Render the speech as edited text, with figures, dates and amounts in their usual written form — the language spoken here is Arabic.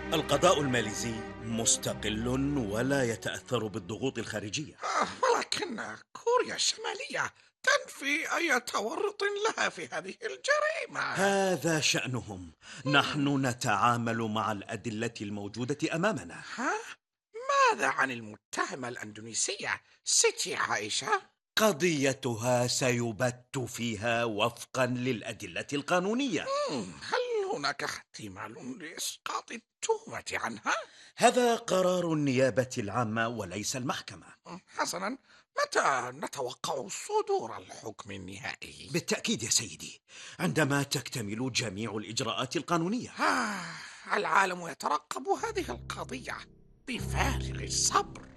القضاء الماليزي مستقل ولا يتأثر بالضغوط الخارجية. ولكن كوريا الشمالية تنفي أي تورط لها في هذه الجريمة. هذا شأنهم. نحن نتعامل مع الأدلة الموجودة أمامنا. ها؟ ماذا عن المتهمة الأندونيسية سيتي عائشة؟ قضيتها سيبت فيها وفقا للأدلة القانونية. هل هناك احتمال لإسقاط التهمة عنها؟ هذا قرار النيابة العامة وليس المحكمة. حسنا، متى نتوقع صدور الحكم النهائي؟ بالتأكيد يا سيدي، عندما تكتمل جميع الإجراءات القانونية. العالم يترقب هذه القضية بفارغ الصبر.